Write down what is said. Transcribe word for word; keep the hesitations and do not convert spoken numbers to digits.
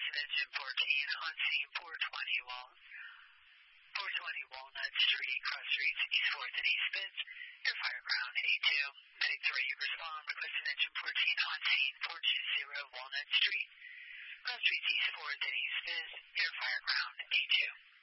Engine fourteen, on scene four twenty Wal- four twenty Walnut Street, cross streets east fourth and east Spitz. Air Fire Ground A two. Medic three, you respond. Requesting Engine fourteen, on scene four twenty Walnut Street, cross streets east fourth and east Spitz. Air Fire Ground A two.